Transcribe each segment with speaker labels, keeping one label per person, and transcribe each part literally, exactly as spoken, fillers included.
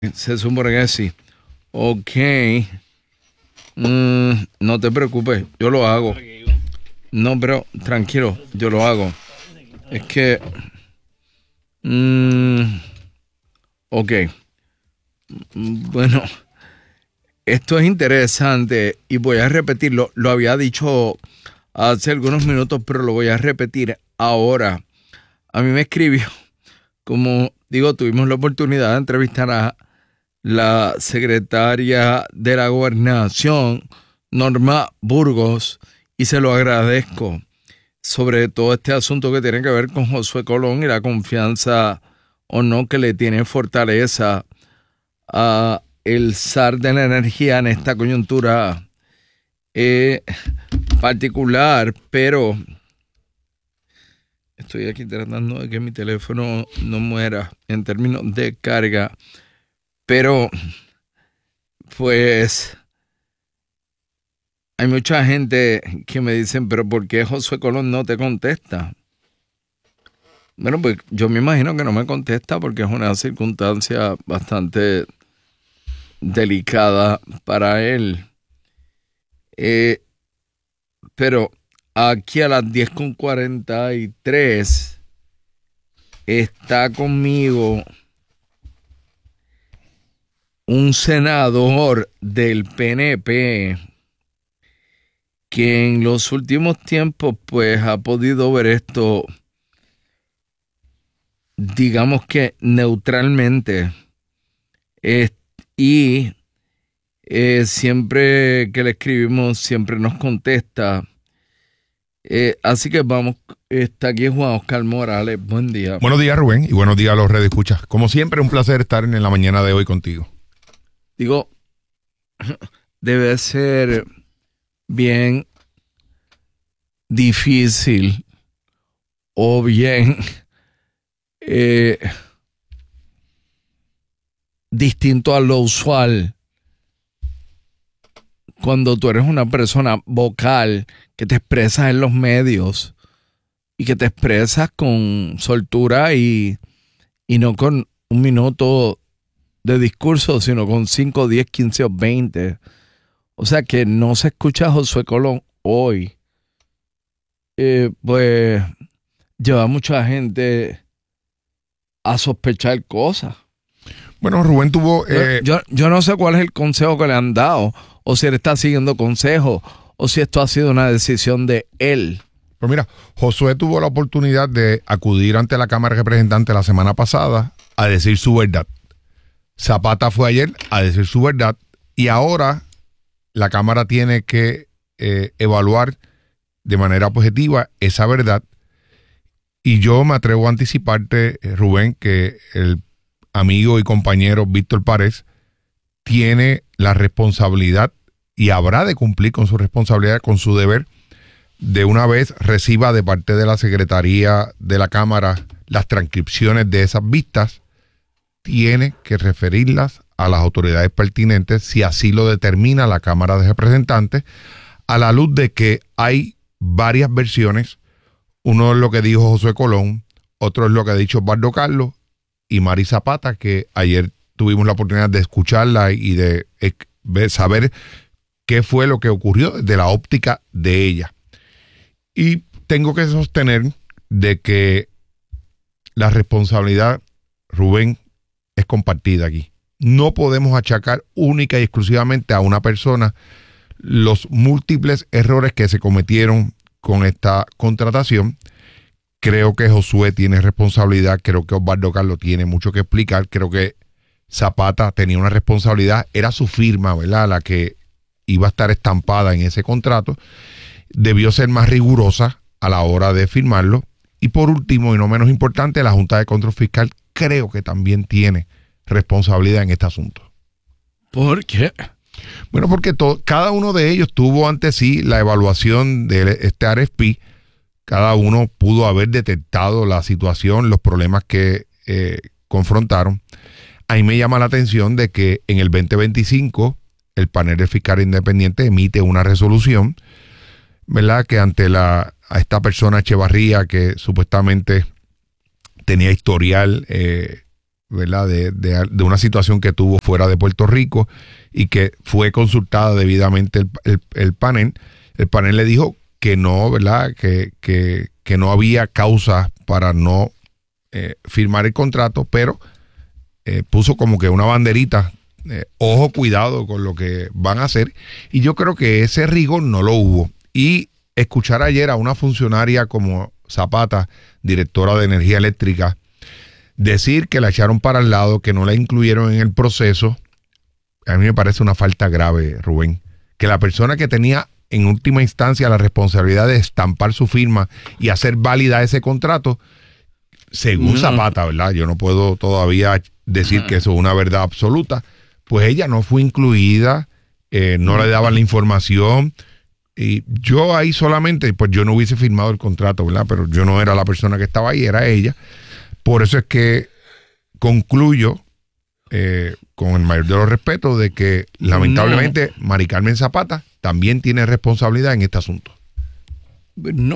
Speaker 1: Se supone que sí. Ok. Mm, no te preocupes, yo lo hago. No, pero tranquilo, yo lo hago. Es que... Mm, ok. Bueno, esto es interesante y voy a repetirlo. Lo había dicho hace algunos minutos, pero lo voy a repetir ahora. A mí me escribió, como digo, tuvimos la oportunidad de entrevistar a la secretaria de la Gobernación, Norma Burgos, y se lo agradezco, sobre todo este asunto que tiene que ver con Josué Colón y la confianza o no que le tiene Fortaleza a el zar de la energía en esta coyuntura eh, particular, pero estoy aquí tratando de que mi teléfono no muera en términos de carga, pero pues hay mucha gente que me dicen, pero ¿por qué Josué Colón no te contesta? Bueno, pues yo me imagino que no me contesta porque es una circunstancia bastante delicada para él. Eh, pero aquí a las diez con cuarenta y tres está conmigo un senador del P N P que en los últimos tiempos pues ha podido ver esto, digamos que neutralmente, eh, y eh, siempre que le escribimos siempre nos contesta. Eh, así que vamos, está aquí Juan Oscar Morales. Buen día.
Speaker 2: Buenos días, Rubén, y buenos días a los redescuchas. Como siempre, un placer estar en la mañana de hoy contigo.
Speaker 1: Digo, debe ser bien difícil o bien eh, distinto a lo usual cuando tú eres una persona vocal que te expresas en los medios y que te expresas con soltura y, y no con un minuto de discurso, sino con cinco, diez, quince o veinte. O sea que no se escucha a Josué Colón hoy. Eh, pues lleva mucha gente a sospechar cosas.
Speaker 2: Bueno, Rubén tuvo... Eh...
Speaker 1: Yo, yo no sé cuál es el consejo que le han dado, o si él está siguiendo consejos, o si esto ha sido una decisión de él.
Speaker 2: Pues mira, Josué tuvo la oportunidad de acudir ante la Cámara de Representantes la semana pasada a decir su verdad. Zapata fue ayer a decir su verdad y ahora la Cámara tiene que eh, evaluar de manera objetiva esa verdad. Y yo me atrevo a anticiparte, Rubén, que el amigo y compañero Víctor Párez tiene la responsabilidad y habrá de cumplir con su responsabilidad, con su deber, de una vez reciba de parte de la Secretaría de la Cámara las transcripciones de esas vistas, tiene que referirlas a las autoridades pertinentes si así lo determina la Cámara de Representantes, a la luz de que hay varias versiones. Uno es lo que dijo Josué Colón, otro es lo que ha dicho Osvaldo Carlos y Mari Zapata, que ayer tuvimos la oportunidad de escucharla y de saber qué fue lo que ocurrió desde la óptica de ella. Y tengo que sostener de que la responsabilidad, Rubén, es compartida aquí. No podemos achacar única y exclusivamente a una persona los múltiples errores que se cometieron con esta contratación. Creo que Josué tiene responsabilidad, creo que Osvaldo Carlos tiene mucho que explicar, creo que Zapata tenía una responsabilidad, era su firma, ¿verdad?, la que iba a estar estampada en ese contrato, debió ser más rigurosa a la hora de firmarlo. Y por último, y no menos importante, la Junta de Control Fiscal creo que también tiene responsabilidad en este asunto.
Speaker 1: ¿Por qué?
Speaker 2: Bueno, porque to- cada uno de ellos tuvo ante sí la evaluación de este R F P. Cada uno pudo haber detectado la situación, los problemas que eh, confrontaron. Ahí me llama la atención de que en el veinte veinticinco el panel de fiscal independiente emite una resolución, ¿verdad?, que ante la a esta persona Echevarría, que supuestamente tenía historial, eh, ¿verdad? De, de, de una situación que tuvo fuera de Puerto Rico y que fue consultada debidamente el, el, el panel. El panel le dijo que no, ¿verdad? Que, que, que no había causas para no eh, firmar el contrato, pero eh, puso como que una banderita, eh, ojo, cuidado con lo que van a hacer, y yo creo que ese rigor no lo hubo. Y escuchar ayer a una funcionaria como Zapata, directora de Energía Eléctrica, decir que la echaron para el lado, que no la incluyeron en el proceso, a mí me parece una falta grave, Rubén. Que la persona que tenía en última instancia la responsabilidad de estampar su firma y hacer válida ese contrato, según Zapata, ¿verdad? Yo no puedo todavía decir que eso es una verdad absoluta, pues ella no fue incluida, eh, no le daban la información, y yo ahí solamente, pues yo no hubiese firmado el contrato, ¿verdad? Pero yo no era la persona que estaba ahí, era ella. Por eso es que concluyo eh, con el mayor de los respetos de que lamentablemente no. Mari Carmen Zapata también tiene responsabilidad en este asunto.
Speaker 1: No,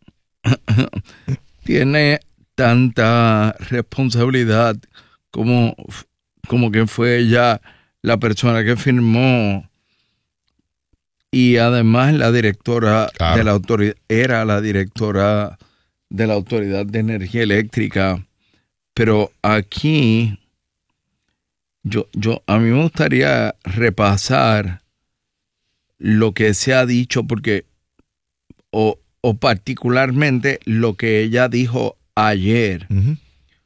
Speaker 1: tiene tanta responsabilidad como, como que fue ella la persona que firmó y además la directora claro. de la autoridad, era la directora de la Autoridad de Energía Eléctrica. Pero aquí, yo, yo, a mí me gustaría repasar lo que se ha dicho, porque, o, o particularmente lo que ella dijo ayer. Uh-huh.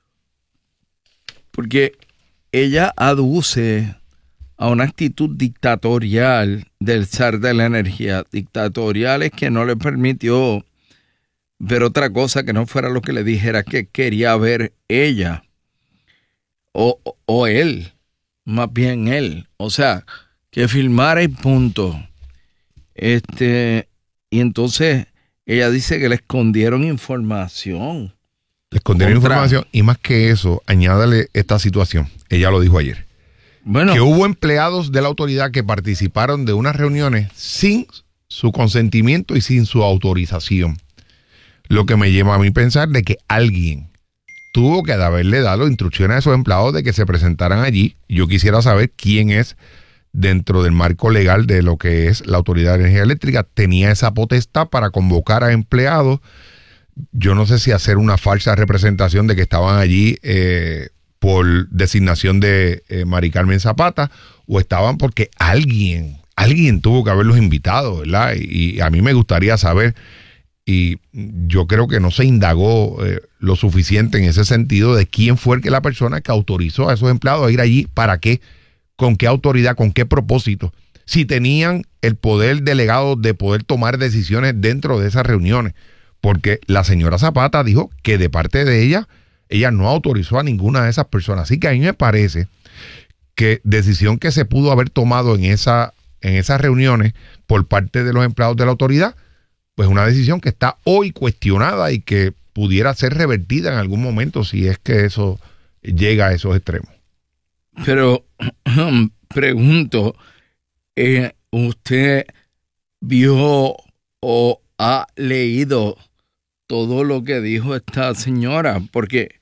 Speaker 1: Porque ella aduce a una actitud dictatorial del zar de la energía. Dictatorial es que no le permitió ver otra cosa que no fuera lo que le dijera que quería ver ella o, o él, más bien él, o sea, que filmara y punto. Este, y entonces ella dice que le escondieron información.
Speaker 2: Le escondieron contra... información y más que eso, añádale esta situación, ella lo dijo ayer, bueno, que hubo empleados de la autoridad que participaron de unas reuniones sin su consentimiento y sin su autorización. Lo que me lleva a mí pensar de que alguien tuvo que haberle dado instrucciones a esos empleados de que se presentaran allí. Yo quisiera saber quién es, dentro del marco legal de lo que es la Autoridad de Energía Eléctrica, tenía esa potestad para convocar a empleados. Yo no sé si hacer una falsa representación de que estaban allí eh, por designación de eh, Mari Carmen Zapata, o estaban porque alguien, alguien tuvo que haberlos invitado, ¿verdad? Y, y a mí me gustaría saber... Y yo creo que no se indagó eh, lo suficiente en ese sentido de quién fue el que la persona que autorizó a esos empleados a ir allí, para qué, con qué autoridad, con qué propósito. Si tenían el poder delegado de poder tomar decisiones dentro de esas reuniones. Porque la señora Zapata dijo que de parte de ella, ella no autorizó a ninguna de esas personas. Así que a mí me parece que decisión que se pudo haber tomado en, esa, en esas reuniones por parte de los empleados de la autoridad, pues una decisión que está hoy cuestionada y que pudiera ser revertida en algún momento si es que eso llega a esos extremos.
Speaker 1: Pero pregunto, eh, ¿usted vio o ha leído todo lo que dijo esta señora? Porque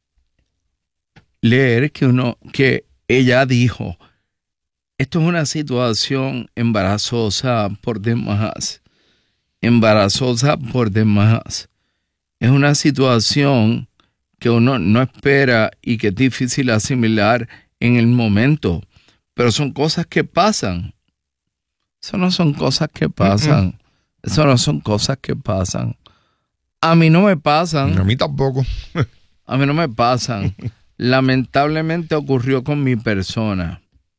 Speaker 1: leer que uno, que ella dijo, esto es una situación embarazosa por demás. embarazosa por demás. Es una situación que uno no espera y que es difícil asimilar en el momento, pero son cosas que pasan. Eso no son cosas que pasan. Mm-mm. Eso no son cosas que pasan. A mí no me pasan.
Speaker 2: A mí tampoco.
Speaker 1: A mí no me pasan. Lamentablemente ocurrió con mi persona.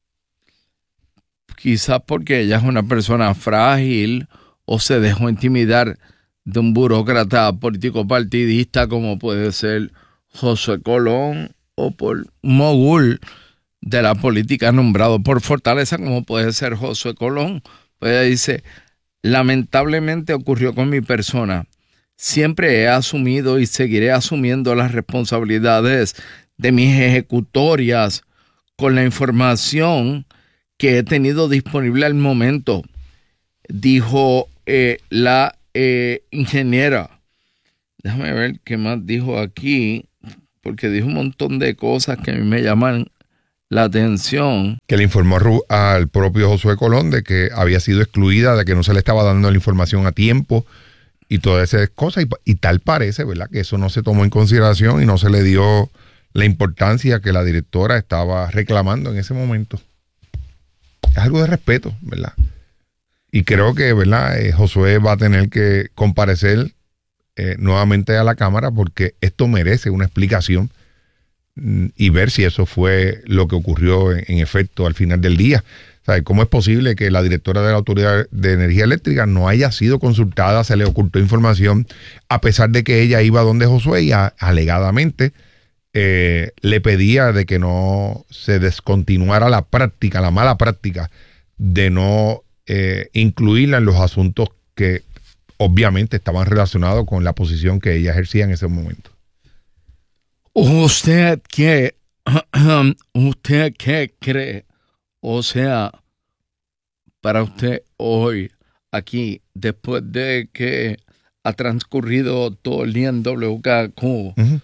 Speaker 1: Quizás porque ella es una persona frágil, o se dejó intimidar de un burócrata político partidista como puede ser Josué Colón, o por un mogul de la política nombrado por Fortaleza como puede ser Josué Colón. Pues ella dice, lamentablemente ocurrió con mi persona. Siempre he asumido y seguiré asumiendo las responsabilidades de mis ejecutorias con la información que he tenido disponible al momento, dijo eh, la eh, ingeniera. Déjame ver qué más dijo aquí. porque dijo un montón de cosas que a mí me llaman la atención.
Speaker 2: Que le informó al propio Josué Colón de que había sido excluida, de que no se le estaba dando la información a tiempo y todas esas cosas. Y, y tal parece, ¿verdad?, que eso no se tomó en consideración y no se le dio la importancia que la directora estaba reclamando en ese momento. Es algo de respeto, ¿verdad? Y creo que, ¿verdad?, eh, Josué va a tener que comparecer eh, nuevamente a la Cámara porque esto merece una explicación y ver si eso fue lo que ocurrió en, en efecto al final del día. ¿Sabe? ¿Cómo es posible que la directora de la Autoridad de Energía Eléctrica no haya sido consultada, se le ocultó información, a pesar de que ella iba donde Josué y a, alegadamente eh, le pedía de que no se descontinuara la práctica, la mala práctica de no eh, incluirla en los asuntos que obviamente estaban relacionados con la posición que ella ejercía en ese momento?
Speaker 1: ¿Usted qué, usted qué cree? O sea, para usted hoy, aquí, después de que ha transcurrido todo el día en W K Q, uh-huh.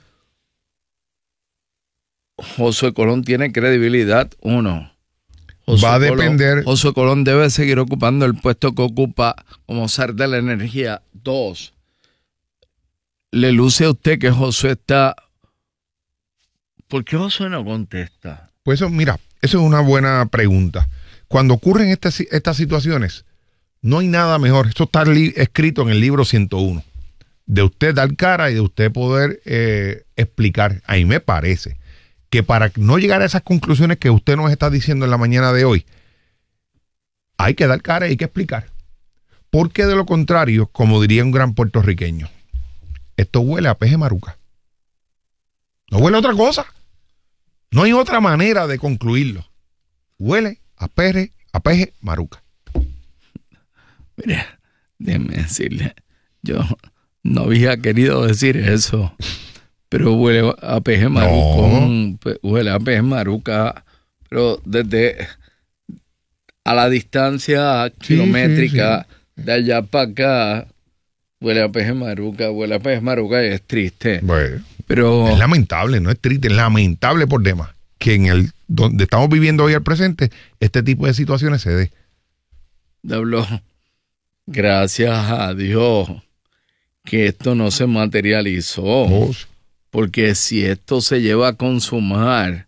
Speaker 1: Josué Colón tiene credibilidad, uno.
Speaker 2: Josué Va a depender.
Speaker 1: Colón, Josué Colón debe seguir ocupando el puesto que ocupa como zar de la energía. Dos, le luce a usted que Josué está... ¿Por qué Josué no contesta?
Speaker 2: Pues eso, mira, eso es una buena pregunta. Cuando ocurren estas, estas situaciones, no hay nada mejor. Esto está li- escrito en el libro ciento uno. De usted dar cara y de usted poder eh, explicar. A mí me parece que para no llegar a esas conclusiones que usted nos está diciendo en la mañana de hoy, hay que dar cara y hay que explicar. Porque de lo contrario, como diría un gran puertorriqueño, esto huele a peje maruca. No huele a otra cosa. No hay otra manera de concluirlo. Huele a peje, a peje maruca.
Speaker 1: Mire, déjeme decirle, yo no había querido decir eso, pero huele a peje maruca, no. Huele a peje maruca, pero desde a la distancia sí, kilométrica sí, sí. de allá para acá, huele a peje maruca, huele a peje maruca y es triste.
Speaker 2: Bueno.
Speaker 1: Pero
Speaker 2: es lamentable, no es triste, es lamentable por demás que en el donde estamos viviendo hoy al presente, este tipo de situaciones se dé.
Speaker 1: Diablo, gracias a Dios que esto no se materializó. Oh. Porque si esto se lleva a consumar,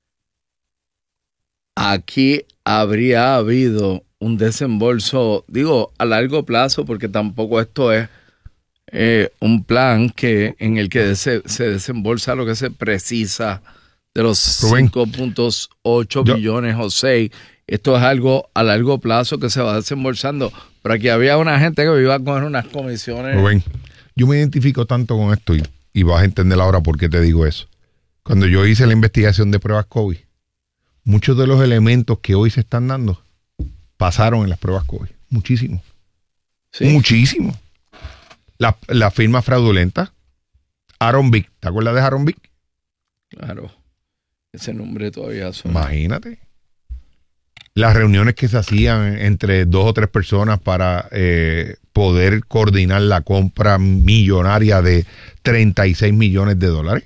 Speaker 1: aquí habría habido un desembolso, digo, a largo plazo, porque tampoco esto es Eh, un plan que en el que se, se desembolsa lo que se precisa de los cinco punto ocho billones o seis. Esto es algo a largo plazo que se va desembolsando. Pero aquí había una gente que iba a coger unas comisiones.
Speaker 2: Rubén, yo me identifico tanto con esto y, y vas a entender ahora por qué te digo eso. Cuando yo hice la investigación de pruebas COVID, muchos de los elementos que hoy se están dando pasaron en las pruebas COVID. Muchísimo. ¿Sí? Muchísimo. La, la firma fraudulenta, Aaron Vick. ¿Te acuerdas de Aaron Vick?
Speaker 1: Claro. Ese nombre todavía suena.
Speaker 2: Imagínate. Las reuniones que se hacían entre dos o tres personas para eh, poder coordinar la compra millonaria de treinta y seis millones de dólares.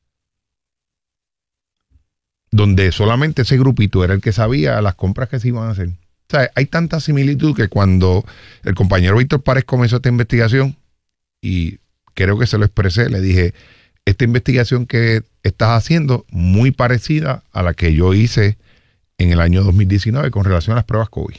Speaker 2: Donde solamente ese grupito era el que sabía las compras que se iban a hacer. O sea, hay tanta similitud que cuando el compañero Víctor Párez comenzó esta investigación, y creo que se lo expresé, le dije, esta investigación que estás haciendo muy parecida a la que yo hice en el año dos mil diecinueve con relación a las pruebas COVID.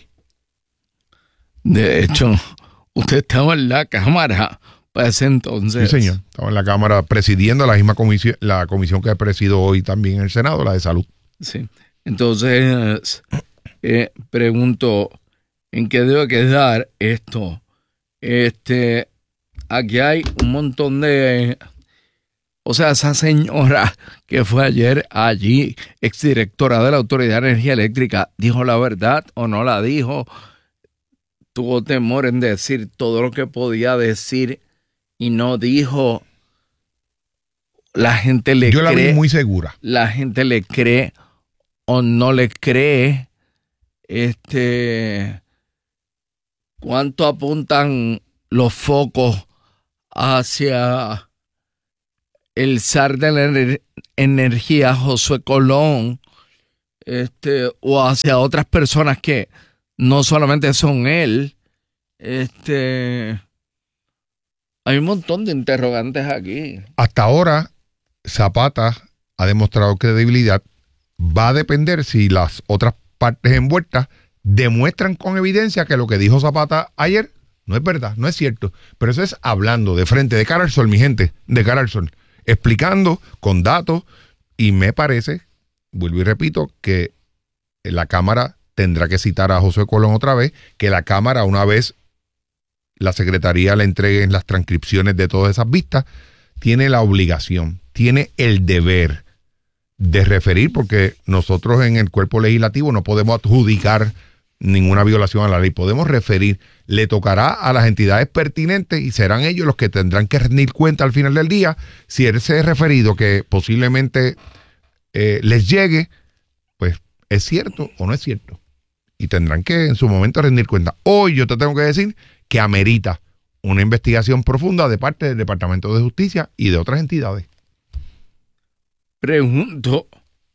Speaker 1: De hecho, usted estaba en la Cámara para ese entonces.
Speaker 2: Sí, señor. Estaba en la Cámara presidiendo la misma comisión, la comisión que presido hoy también en el Senado, la de Salud.
Speaker 1: Sí. Entonces, eh, pregunto, ¿en qué debe quedar esto? Este... Aquí hay un montón de... O sea, esa señora que fue ayer allí, exdirectora de la Autoridad de Energía Eléctrica, ¿dijo la verdad o no la dijo? Tuvo temor en decir todo lo que podía decir y no dijo. La gente le
Speaker 2: Yo
Speaker 1: cree...
Speaker 2: Yo la vi muy segura.
Speaker 1: La gente le cree o no le cree. Este... ¿Cuánto apuntan los focos hacia el zar de la ener- energía, Josué Colón, este, o hacia otras personas que no solamente son él. Este, hay un montón de interrogantes aquí.
Speaker 2: Hasta ahora, Zapata ha demostrado credibilidad. Va a depender si las otras partes envueltas demuestran con evidencia que lo que dijo Zapata ayer no es verdad, no es cierto. Pero eso es hablando de frente, de cara al sol, mi gente, de cara al sol, explicando con datos, y me parece, vuelvo y repito, que la Cámara tendrá que citar a Josué Colón otra vez, que la Cámara, una vez la Secretaría le entregue las transcripciones de todas esas vistas, tiene la obligación, tiene el deber de referir, porque nosotros en el cuerpo legislativo no podemos adjudicar ninguna violación a la ley, podemos referir, le tocará a las entidades pertinentes y serán ellos los que tendrán que rendir cuenta al final del día si ese referido que posiblemente eh, les llegue, pues es cierto o no es cierto, y tendrán que en su momento rendir cuenta. Hoy yo te tengo que decir que amerita una investigación profunda de parte del Departamento de Justicia y de otras entidades.
Speaker 1: Pregunto,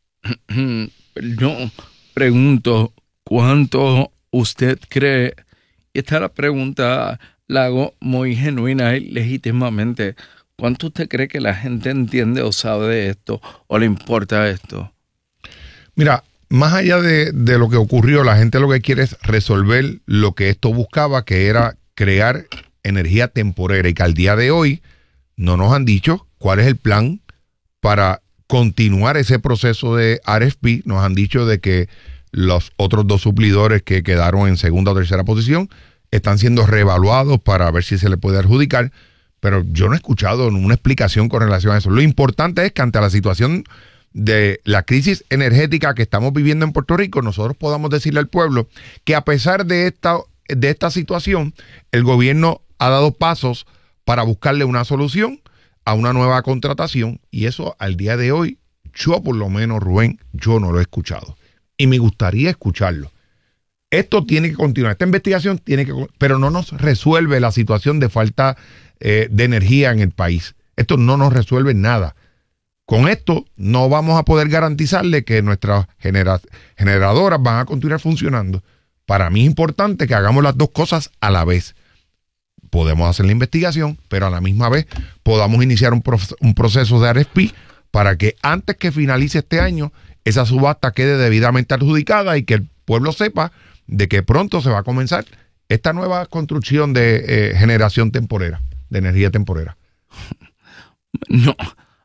Speaker 1: perdón, pregunto, ¿cuánto usted cree? Y esta es la pregunta, la hago muy genuina y legítimamente. ¿Cuánto usted cree que la gente entiende o sabe de esto o le importa esto?
Speaker 2: Mira, más allá de, de lo que ocurrió, la gente lo que quiere es resolver lo que esto buscaba, que era crear energía temporera, y que al día de hoy no nos han dicho cuál es el plan para continuar ese proceso de R F P. Nos han dicho de que los otros dos suplidores que quedaron en segunda o tercera posición están siendo reevaluados para ver si se le puede adjudicar, pero yo no he escuchado una explicación con relación a eso. Lo importante es que ante la situación de la crisis energética que estamos viviendo en Puerto Rico, nosotros podamos decirle al pueblo que a pesar de esta, de esta situación, el gobierno ha dado pasos para buscarle una solución a una nueva contratación, y eso al día de hoy, yo por lo menos, Rubén, yo no lo he escuchado. Y me gustaría escucharlo. Esto tiene que continuar, esta investigación tiene que, pero no nos resuelve la situación de falta eh, de energía en el país. Esto no nos resuelve nada. Con esto no vamos a poder garantizarle que nuestras genera- generadoras van a continuar funcionando. Para mí es importante que hagamos las dos cosas a la vez. Podemos hacer la investigación, pero a la misma vez podamos iniciar un, pro- un proceso de R F P para que antes que finalice este año, esa subasta quede debidamente adjudicada y que el pueblo sepa de que pronto se va a comenzar esta nueva construcción de eh, generación temporera, de energía temporera.
Speaker 1: No,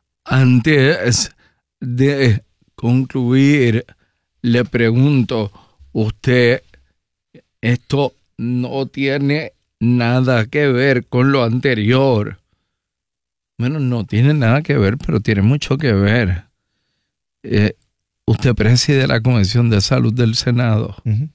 Speaker 1: antes de concluir, le pregunto, usted, esto no tiene nada que ver con lo anterior. Bueno, no tiene nada que ver, pero tiene mucho que ver. Eh, usted preside la Comisión de Salud del Senado.
Speaker 2: Uh-huh.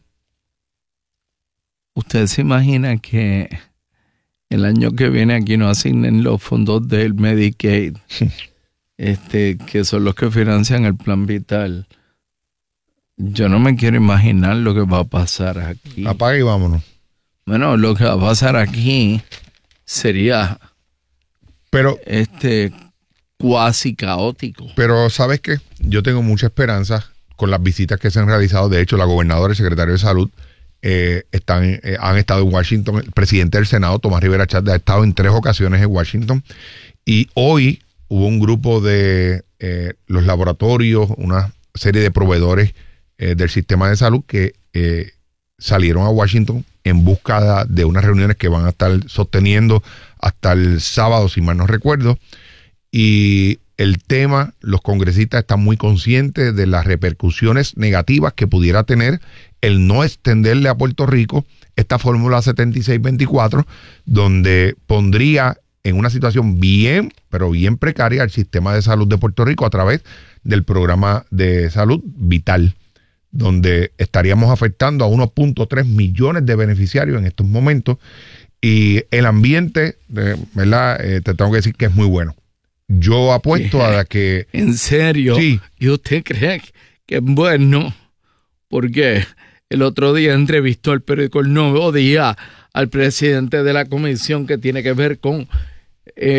Speaker 1: ¿Usted se imagina que el año que viene aquí no asignen los fondos del Medicaid, este, que son los que financian el Plan Vital? Yo no me quiero imaginar lo que va a pasar aquí.
Speaker 2: Apaga y vámonos.
Speaker 1: Bueno, lo que va a pasar aquí sería
Speaker 2: pero,
Speaker 1: este cuasi caótico.
Speaker 2: Pero, ¿sabes qué? Yo tengo mucha esperanza con las visitas que se han realizado. De hecho, la gobernadora y el secretario de Salud eh, están, eh, han estado en Washington. El presidente del Senado, Tomás Rivera Chatz, ha estado en tres ocasiones en Washington. Y hoy hubo un grupo de eh, los laboratorios, una serie de proveedores eh, del sistema de salud que eh, salieron a Washington en busca de unas reuniones que van a estar sosteniendo hasta el sábado, si mal no recuerdo. Y el tema, los congresistas están muy conscientes de las repercusiones negativas que pudiera tener el no extenderle a Puerto Rico esta fórmula setenta y seis veinticuatro, donde pondría en una situación bien, pero bien precaria el sistema de salud de Puerto Rico a través del programa de salud Vital, donde estaríamos afectando a uno punto tres millones de beneficiarios en estos momentos. Y el ambiente, eh, ¿verdad? Eh, te tengo que decir que es muy bueno. Yo apuesto a que...
Speaker 1: ¿En serio?
Speaker 2: Sí.
Speaker 1: ¿Y usted cree que es bueno? Porque el otro día entrevistó el periódico El Nuevo Día al presidente de la comisión que tiene que ver con eh,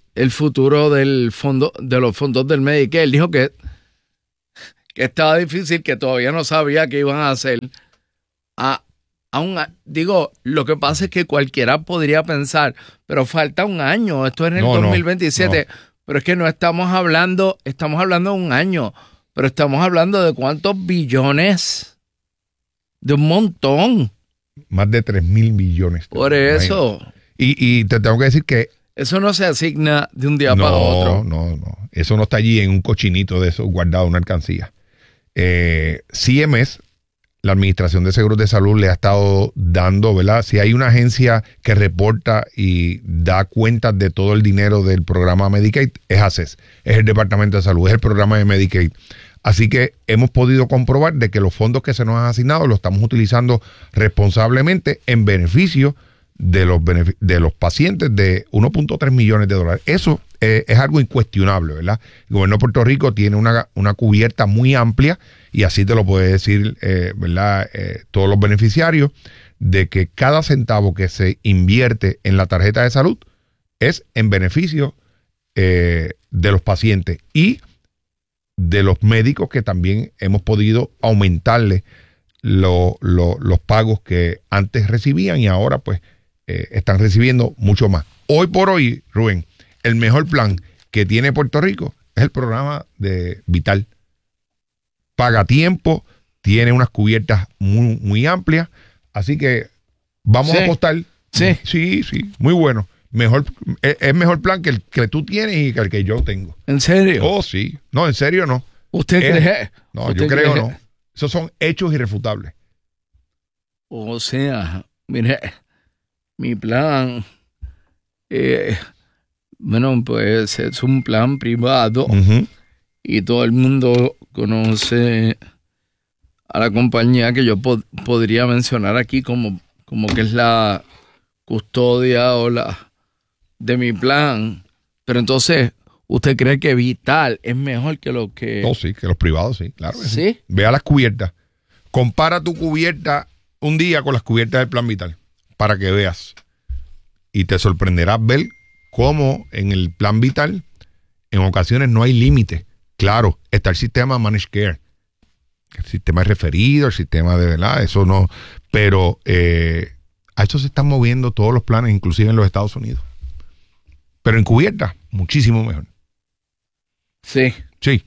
Speaker 1: el futuro del fondo, de los fondos del Medicare. Él dijo que, que estaba difícil, que todavía no sabía qué iban a hacer. A, a un, digo, lo que pasa es que cualquiera podría pensar, pero falta un año, esto es en el
Speaker 2: No, no,
Speaker 1: dos mil veintisiete,
Speaker 2: no.
Speaker 1: pero es que no estamos hablando, estamos hablando de un año, pero estamos hablando de cuántos billones, de un montón.
Speaker 2: Más de tres mil millones.
Speaker 1: Por eso.
Speaker 2: Y, y te tengo que decir que
Speaker 1: Eso no se asigna de un día
Speaker 2: no,
Speaker 1: para otro.
Speaker 2: No, no, eso no está allí en un cochinito de esos guardado en una alcancía. Eh, C M S, la Administración de Seguros de Salud, le ha estado dando, ¿verdad? Si hay una agencia que reporta y da cuentas de todo el dinero del programa Medicaid, es A C E S, es el Departamento de Salud, es el programa de Medicaid. Así que hemos podido comprobar de que los fondos que se nos han asignado los estamos utilizando responsablemente en beneficio de los, benefic- de los pacientes de uno punto tres millones de dólares. Eso eh, es algo incuestionable, ¿verdad? El gobierno de Puerto Rico tiene una, una cubierta muy amplia y así te lo puede decir, eh, ¿verdad? Eh, todos los beneficiarios, de que cada centavo que se invierte en la tarjeta de salud es en beneficio eh, de los pacientes y de los médicos, que también hemos podido aumentarle lo, lo, los pagos que antes recibían y ahora pues eh, están recibiendo mucho más. Hoy por hoy, Rubén, el mejor plan que tiene Puerto Rico es el programa de Vital. Paga a tiempo, tiene unas cubiertas muy, muy amplias, así que vamos
Speaker 1: Sí.
Speaker 2: a apostar.
Speaker 1: Sí.
Speaker 2: Sí, sí, muy bueno. Mejor, es, es mejor plan que el que tú tienes y que el que yo tengo.
Speaker 1: ¿En serio?
Speaker 2: Oh, sí. No, en serio no.
Speaker 1: ¿Usted
Speaker 2: Eh,
Speaker 1: cree?
Speaker 2: No,
Speaker 1: ¿Usted
Speaker 2: yo creo
Speaker 1: cree?
Speaker 2: no. Esos son hechos irrefutables.
Speaker 1: O sea, mire, mi plan, eh, bueno, pues es un plan privado
Speaker 2: Ujú.
Speaker 1: y todo el mundo conoce a la compañía que yo pod- podría mencionar aquí como, como que es la custodia o la de mi plan. Pero entonces, ¿usted cree que Vital es mejor que lo que...
Speaker 2: Oh, sí, que los privados, sí, claro. que
Speaker 1: ¿Sí?
Speaker 2: Vea las cubiertas. Compara tu cubierta un día con las cubiertas del Plan Vital para que veas. Y te sorprenderás ver cómo en el Plan Vital en ocasiones no hay límite. Claro, está el sistema Managed Care, el sistema de referido, el sistema de verdad, eso no. Pero eh, a eso se están moviendo todos los planes, inclusive en los Estados Unidos. Pero en cubierta, muchísimo mejor.
Speaker 1: Sí.
Speaker 2: Sí.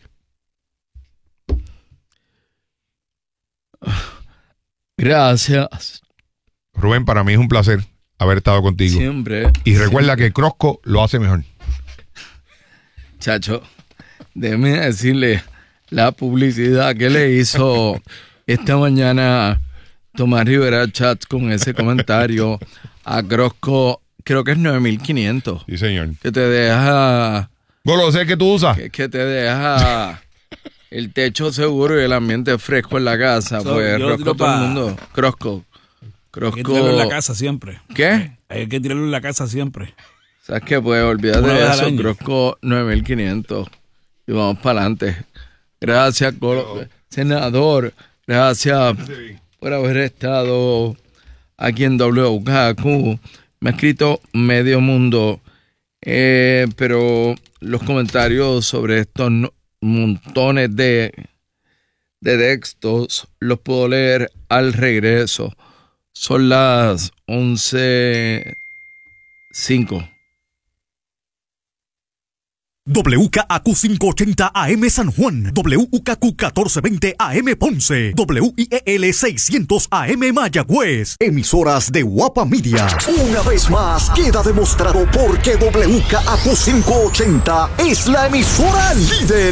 Speaker 1: Gracias.
Speaker 2: Rubén, para mí es un placer haber estado contigo.
Speaker 1: Siempre.
Speaker 2: Y recuerda que Crosco lo hace mejor.
Speaker 1: Chacho, déjeme decirle la publicidad que le hizo esta mañana Tomás Rivera Chat con ese comentario a Crosco, creo que es nueve mil quinientos,
Speaker 2: Sí, señor.
Speaker 1: que te deja,
Speaker 2: Golo, sé que tú usas.
Speaker 1: que, que te deja el techo seguro y el ambiente fresco en la casa.
Speaker 3: So,
Speaker 1: Pues
Speaker 3: yo lo
Speaker 1: Crosco
Speaker 3: tiro
Speaker 1: todo el
Speaker 3: pa-
Speaker 1: mundo. Crosco.
Speaker 3: Hay que tirarlo en la
Speaker 1: Crosco.
Speaker 3: casa siempre.
Speaker 1: ¿Qué?
Speaker 3: Hay que tirarlo en la casa siempre.
Speaker 1: ¿Sabes qué? Pues olvídate
Speaker 3: Una
Speaker 1: de
Speaker 3: vez al
Speaker 1: eso,
Speaker 3: año.
Speaker 1: Crosco nueve mil quinientos. Y vamos para adelante. Gracias, Colo- senador. Gracias por haber estado aquí en W K Q. Me ha escrito medio mundo. Eh, pero los comentarios sobre estos no- montones de, de textos los puedo leer al regreso. Son las once cinco.
Speaker 4: W K Q quinientos ochenta A M San Juan, W K Q catorce veinte A M Ponce, W I E L seiscientos A M Mayagüez. Emisoras de Guapa Media. Una vez más queda demostrado por qué W K Q quinientos ochenta es la emisora líder